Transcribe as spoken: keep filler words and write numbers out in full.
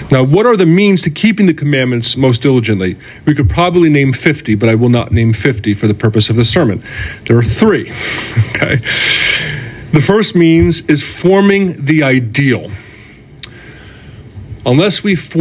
Now, what are the means to keeping the commandments most diligently? We could probably name fifty, but I will not name fifty for the purpose of the sermon. There are three, okay? The first means is forming the ideal. Unless we form